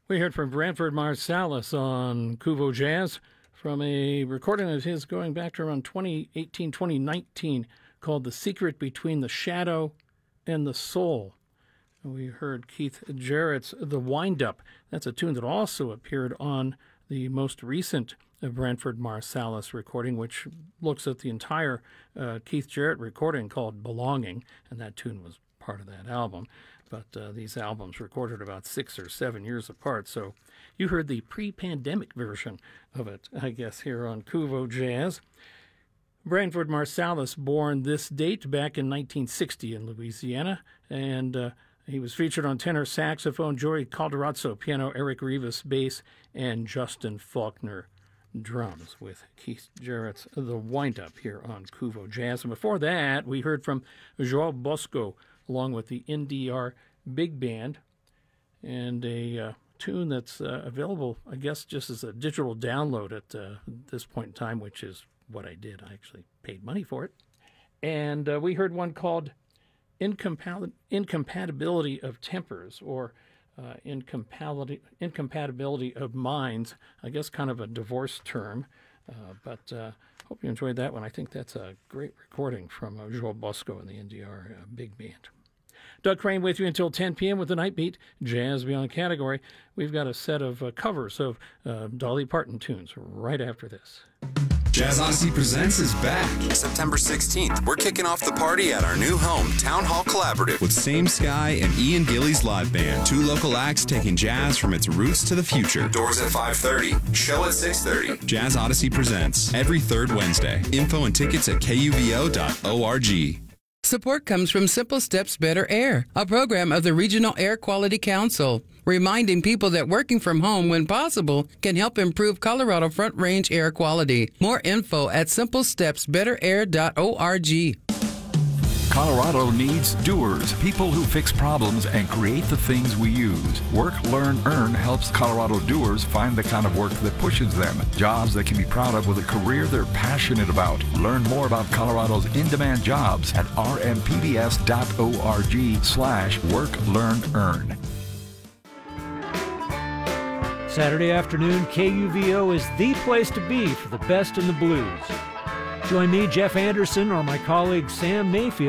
We heard from Branford Marsalis on Kuvo Jazz from a recording of his going back to around 2018, 2019 called The Secret Between the Shadow and the Soul. We heard Keith Jarrett's The Wind-Up. That's a tune that also appeared on the most recent Branford Marsalis recording, which looks at the entire Keith Jarrett recording called Belonging, and that tune was part of that album. But these albums recorded about 6 or 7 years apart, so you heard the pre-pandemic version of it, I guess, here on Kuvo Jazz. Branford Marsalis, born this date back in 1960 in Louisiana, and he was featured on tenor saxophone, Joey Calderazzo, piano, Eric Rivas, bass, and Justin Faulkner, drums, with Keith Jarrett's The Wind-Up here on Kuvo Jazz. And before that, we heard from João Bosco, along with the NDR Big Band, and a tune that's available, I guess, just as a digital download at this point in time, which is what I did. I actually paid money for it. And we heard one called Incompatibility of Tempers, or Incompatibility of Minds, I guess kind of a divorce term. But hope you enjoyed that one. I think that's a great recording from João Bosco and the NDR Big Band. Doug Crane with you until 10 p.m. with the Night Beat, Jazz Beyond Category. We've got a set of covers of Dolly Parton tunes right after this. Jazz Odyssey Presents is back. September 16th, we're kicking off the party at our new home, Town Hall Collaborative, with Same Sky and Ian Gillies Live Band. 2 local acts taking jazz from its roots to the future. Doors at 5:30, show at 6:30. Jazz Odyssey Presents, every third Wednesday. Info and tickets at kuvo.org. Support comes from Simple Steps Better Air, a program of the Regional Air Quality Council, reminding people that working from home when possible can help improve Colorado Front Range air quality. More info at simplestepsbetterair.org. Colorado needs doers, people who fix problems and create the things we use. Work, Learn, Earn helps Colorado doers find the kind of work that pushes them. Jobs they can be proud of with a career they're passionate about. Learn more about Colorado's in-demand jobs at rmpbs.org/Work, Learn, Earn. Saturday afternoon, KUVO is the place to be for the best in the blues. Join me, Jeff Anderson, or my colleague Sam Mayfield